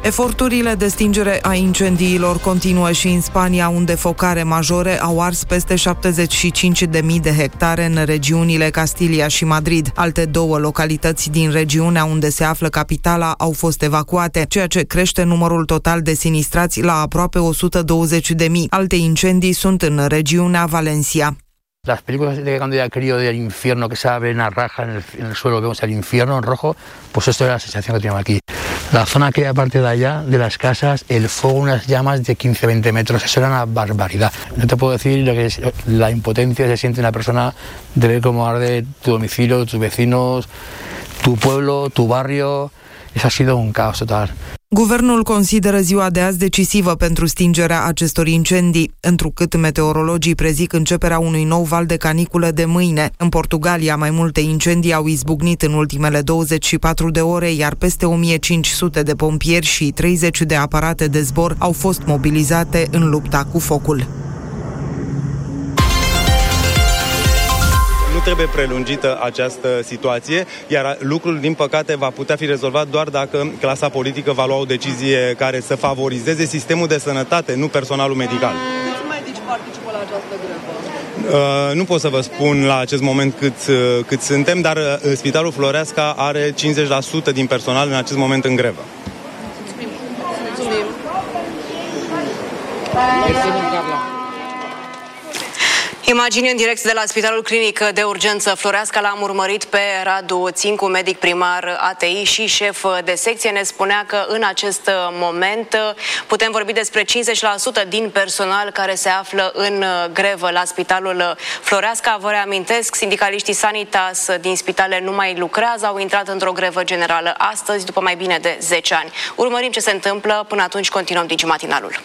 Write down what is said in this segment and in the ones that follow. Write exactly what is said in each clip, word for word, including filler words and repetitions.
Eforturile de stingere a incendiilor continuă și în Spania, unde focare majore au ars peste șaptezeci și cinci de mii de hectare în regiunile Castilia și Madrid. Alte două localități din regiunea unde se află capitala au fost evacuate, ceea ce crește numărul total de sinistrați la aproape o sută douăzeci de mii. Alte incendii sunt în regiunea Valencia. Las películas de cuando era crío del infierno, que se abre una raja en el, en el suelo, vemos el infierno en rojo, pues esto era la sensación que teníamos aquí. La zona que hay aparte de allá, de las casas, el fuego, unas llamas de quince a veinte metros, eso era una barbaridad. No te puedo decir lo que es la impotencia que se siente una persona de ver cómo arde tu domicilio, tus vecinos, tu pueblo, tu barrio. Eso ha sido un caos total. Guvernul consideră ziua de azi decisivă pentru stingerea acestor incendii, întrucât meteorologii prezic începerea unui nou val de caniculă de mâine. În Portugalia, mai multe incendii au izbucnit în ultimele douăzeci și patru de ore, iar peste o mie cinci sute de pompieri și treizeci de aparate de zbor au fost mobilizate în lupta cu focul. Nu trebuie prelungită această situație, iar lucrul, din păcate, va putea fi rezolvat doar dacă clasa politică va lua o decizie care să favorizeze sistemul de sănătate, nu personalul medical. Câți medici participă la această grevă? Uh, nu pot să vă spun la acest moment cât, uh, cât suntem, dar uh, Spitalul Floreasca are cincizeci la sută din personal în acest moment în grevă. Mulțumim. Imagini în direct de la Spitalul Clinic de Urgență Floreasca. L-am urmărit pe Radu Țincu, medic primar A T I și șef de secție. Ne spunea că în acest moment putem vorbi despre cincizeci la sută din personal care se află în grevă la Spitalul Floreasca. Vă reamintesc, sindicaliștii Sanitas din spitale nu mai lucrează, au intrat într-o grevă generală astăzi, după mai bine de zece ani. Urmărim ce se întâmplă, până atunci continuăm Digimatinalul.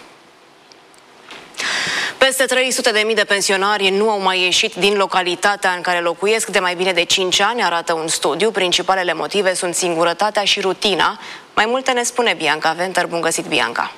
Peste trei sute de mii de pensionari nu au mai ieșit din localitatea în care locuiesc de mai bine de cinci ani, arată un studiu. Principalele motive sunt singurătatea și rutina. Mai multe ne spune Bianca Venter. Bun găsit, Bianca!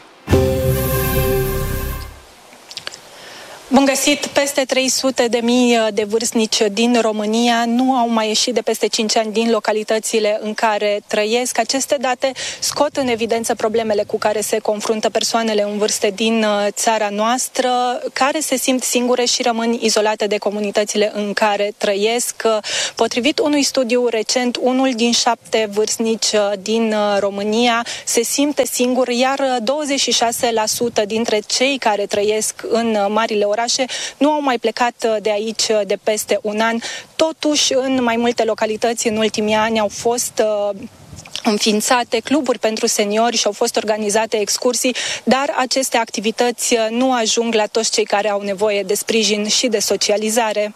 Bun găsit! Peste trei sute de mii de vârstnici din România nu au mai ieșit de peste cinci ani din localitățile în care trăiesc. Aceste date scot în evidență problemele cu care se confruntă persoanele în vârstă din țara noastră, care se simt singure și rămân izolate de comunitățile în care trăiesc. Potrivit unui studiu recent, unul din șapte vârstnici din România se simte singur, iar douăzeci și șase la sută dintre cei care trăiesc în marile orașe nu au mai plecat de aici de peste un an. Totuși, în mai multe localități în ultimii ani au fost uh, înființate cluburi pentru seniori și au fost organizate excursii, dar aceste activități nu ajung la toți cei care au nevoie de sprijin și de socializare.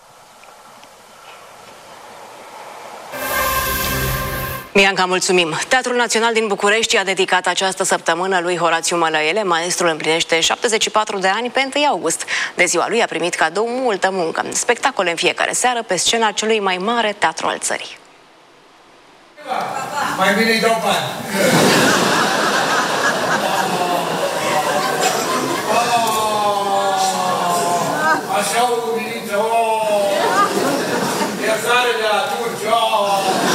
Bianca, mulțumim! Teatrul Național din București a dedicat această săptămână lui Horațiu Mălăele. Maestrul împlinește șaptezeci și patru de ani pe întâi august. De ziua lui a primit cadou multă muncă. Spectacole în fiecare seară pe scena celui mai mare teatru al țării. Mai bine îi dau bani! Așa o luminiță, o! Iersare de la turci, o!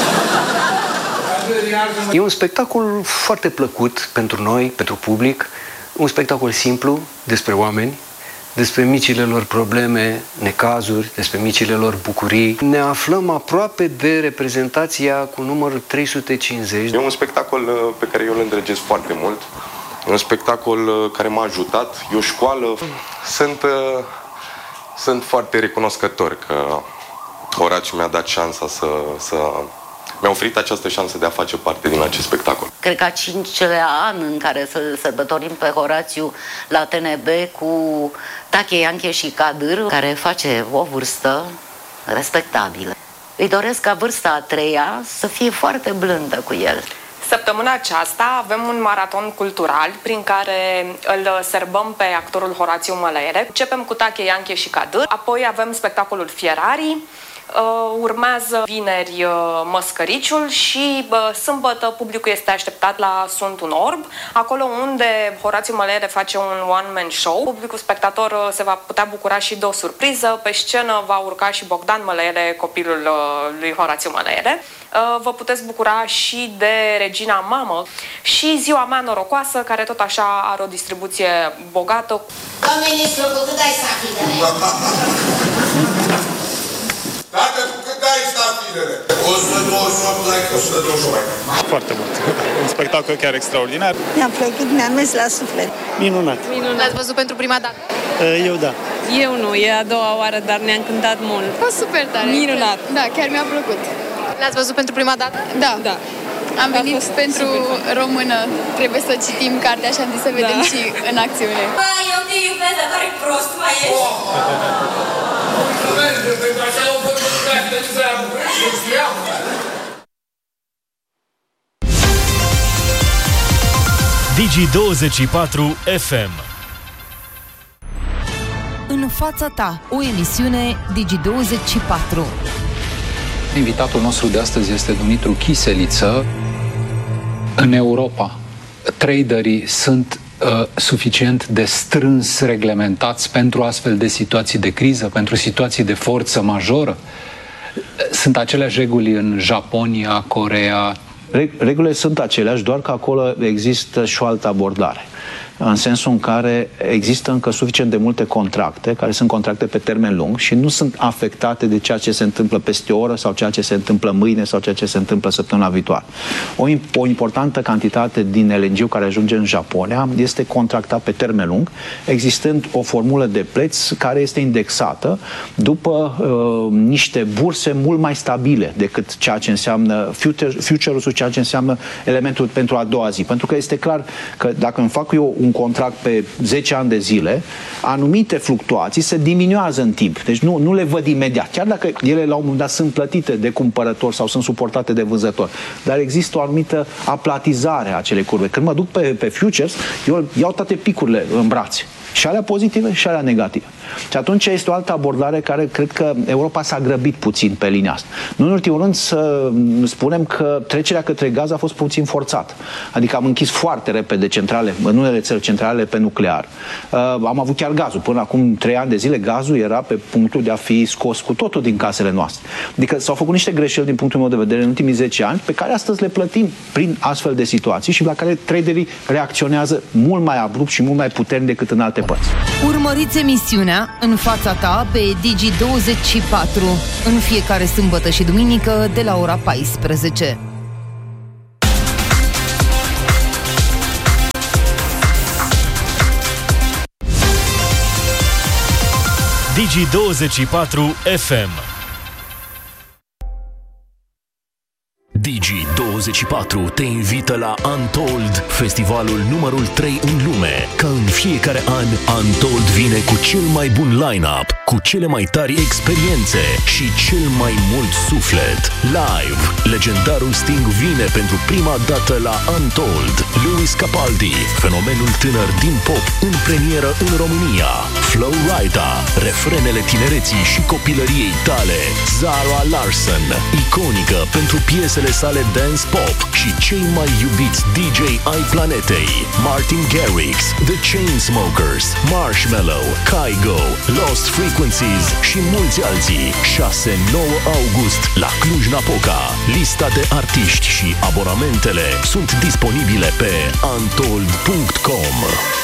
E un spectacol foarte plăcut pentru noi, pentru public, un spectacol simplu despre oameni, despre micile lor probleme, necazuri, despre micile lor bucurii. Ne aflăm aproape de reprezentația cu numărul trei sute cincizeci. E un spectacol pe care eu îl îndrăgesc foarte mult, e un spectacol care m-a ajutat, e o școală. Sunt, sunt foarte recunoscător că Horațiu mi-a dat șansa să... să mi-a oferit această șansă de a face parte din acest spectacol. Cred că a cincilea an în care să sărbătorim pe Horațiu la T N B cu Tache, Ianche și Cadâr, care face o vârstă respectabilă. Îi doresc ca vârsta a treia să fie foarte blândă cu el. Săptămâna aceasta avem un maraton cultural prin care îl sărbăm pe actorul Horațiu Mălăele. Începem cu Tache, Ianche și Cadâr, apoi avem spectacolul Fierarii, Urmează vineri Măscăriciul și sâmbătă publicul este așteptat la Sunt un orb, acolo unde Horațiu Mălăire face un one-man show. Publicul spectator se va putea bucura și de o surpriză. Pe scenă va urca și Bogdan Mălăire, copilul lui Horațiu Mălăire. Vă puteți bucura și de Regina Mamă și Ziua mea norocoasă, care tot așa are o distribuție bogată. Doamne ministru, cu cât ai stafilele? Dacă cu cât ai stafilele? o sută douăzeci și opt like, o sută douăzeci și opt. Foarte mult. Un spectacol chiar extraordinar. Mi-a plăcut, mi-a mers la suflet. Minunat. Minunat. L-ați văzut pentru prima dată? Eu da. Eu nu, e a doua oară, dar ne-a încântat mult. A fost super tare. Minunat. Da, chiar mi-a plăcut. L-ați văzut pentru prima dată? Da. Da. Am venit pentru română. Trebuie să citim cartea și am zis să vedem da. și în acțiune. Bă, eu te iubesc, dar care prost mai ești. Oh. Digi douăzeci și patru F M. În fața ta, o emisiune Digi douăzeci și patru. Invitatul nostru de astăzi este Dumitru Chiseliță. În Europa, traderii sunt uh, suficient de strâns reglementați pentru astfel de situații de criză, pentru situații de forță majoră? Sunt aceleași reguli în Japonia, Coreea? Regulile sunt aceleași, doar că acolo există și o altă abordare. În sensul în care există încă suficient de multe contracte, care sunt contracte pe termen lung și nu sunt afectate de ceea ce se întâmplă peste o oră sau ceea ce se întâmplă mâine sau ceea ce se întâmplă săptămâna viitoare. O, o importantă cantitate din L N G care ajunge în Japonia este contractat pe termen lung, existând o formulă de preț care este indexată după uh, niște burse mult mai stabile decât ceea ce înseamnă future, future-ul, ceea ce înseamnă elementul pentru a doua zi. Pentru că este clar că dacă îmi fac eu un contract pe zece ani de zile, anumite fluctuații se diminuează în timp. Deci nu, nu le văd imediat. Chiar dacă ele la un moment dat sunt plătite de cumpărător sau sunt suportate de vânzător. Dar există o anumită aplatizare a acelei curve. Când mă duc pe, pe futures, eu iau toate picurile în brațe. Și alea pozitive și alea negative. Și atunci este o altă abordare care cred că Europa s-a grăbit puțin pe linia asta. Nu în ultimul rând să spunem că trecerea către gaz a fost puțin forțată. Adică am închis foarte repede centrale, în unele țări centrale pe nuclear. Uh, am avut chiar gazul. Până acum trei ani de zile gazul era pe punctul de a fi scos cu totul din casele noastre. Adică s-au făcut niște greșeli din punctul meu de vedere în ultimii zece ani pe care astăzi le plătim prin astfel de situații și la care traderii reacționează mult mai abrupt și mult mai puternic decât în alte părți. Urmăriți emisiunea În fața ta pe Digi douăzeci și patru în fiecare sâmbătă și duminică de la ora paisprezece. Digi douăzeci și patru F M. Digi douăzeci și patru te invită la Untold, festivalul numărul trei în lume. Ca în fiecare an, Untold vine cu cel mai bun line-up, cu cele mai tari experiențe și cel mai mult suflet. Live, legendarul Sting vine pentru prima dată la Untold. Lewis Capaldi, fenomenul tânăr din pop, în premieră în România. Flo Rida, refrenele tinereții și copilăriei tale. Zara Larsson, iconică pentru piesele sale dance pop și cei mai iubiți D J ai planetei. Martin Garrix, The Chainsmokers, Marshmello, Kygo, Lost Frequencies și mulți alții. șase nouă august la Cluj-Napoca. Lista de artiști și abonamentele sunt disponibile pe untold punct com.